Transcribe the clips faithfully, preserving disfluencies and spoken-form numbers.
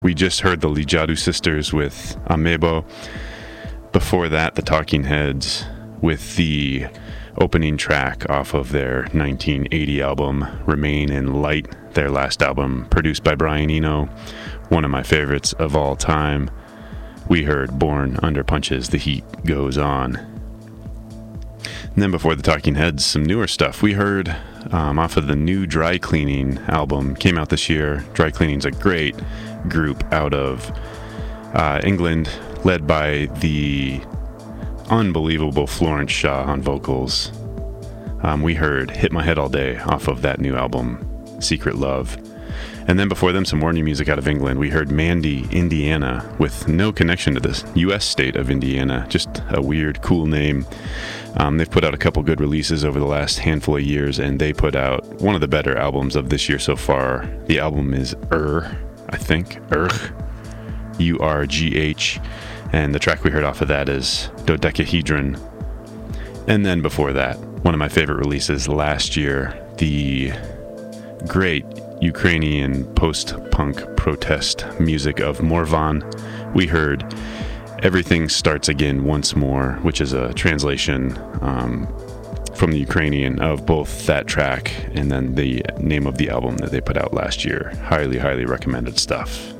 We just heard the Lijadu Sisters with Amebo. Before that, the Talking Heads with the opening track off of their nineteen eighty album, Remain in Light, their last album produced by Brian Eno, one of my favorites of all time. We heard Born Under Punches, The Heat Goes On. And then before the Talking Heads, some newer stuff. We heard um, off of the new Dry Cleaning album, came out this year. Dry Cleaning's a great group out of uh, England, led by the unbelievable Florence Shaw on vocals. Um, we heard Hit My Head All Day off of that new album, Secret Love. And then before them, some more new music out of England. We heard Mandy, Indiana, with no connection to the U S state of Indiana, just a weird, cool name. Um, they've put out a couple good releases over the last handful of years, and they put out one of the better albums of this year so far. The album is Ur, I think, Urgh, U R G H, and the track we heard off of that is Dodecahedron. And then before that, one of my favorite releases last year, the great Ukrainian post-punk protest music of Morvan. We heard Everything Starts Again Once More, which is a translation um, from the Ukrainian of both that track and then the name of the album that they put out last year. Highly, highly recommended stuff.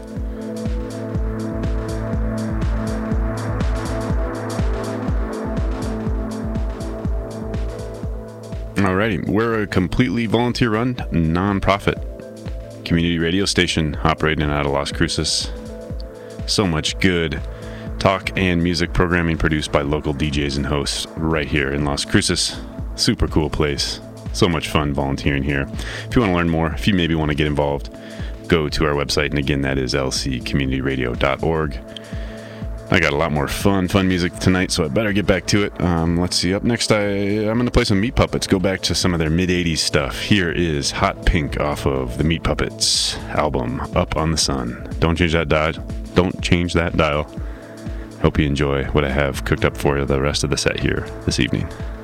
Alrighty, we're a completely volunteer-run, non-profit community radio station operating out of Las Cruces. So much good talk and music programming produced by local D Js and hosts right here in Las Cruces. Super cool place. So much fun volunteering here. If you want to learn more, if you maybe want to get involved, go to our website, and again, that is l c community radio dot org. I got a lot more fun, fun music tonight, so I better get back to it. Um, let's see, up next, I, I'm going to play some Meat Puppets, go back to some of their mid-eighties stuff. Here is Hot Pink off of the Meat Puppets album, Up on the Sun. Don't change that dial. Don't change that dial. Hope you enjoy what I have cooked up for you the rest of the set here this evening.